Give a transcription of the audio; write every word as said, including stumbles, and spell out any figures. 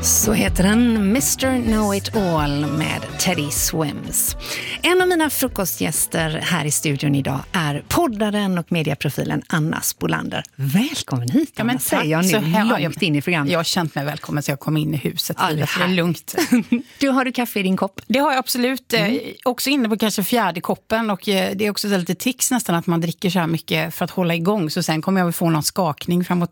Så heter den mister Know-It-All med Teddy Swims. En av mina frukostgäster här i studion idag är poddaren och mediaprofilen Anna Spolander. Välkommen hit, Anna, ja, säger jag nu så här, långt jag, in i programmet. Jag har känt mig välkommen så jag kom in i huset. Ja, det, det är lugnt. Du, har du kaffe i din kopp? Det har jag absolut. Mm. Också inne på kanske fjärde koppen. Och det är också så lite tics nästan att man dricker så här mycket för att hålla igång. Så sen kommer jag väl få någon skakning framåt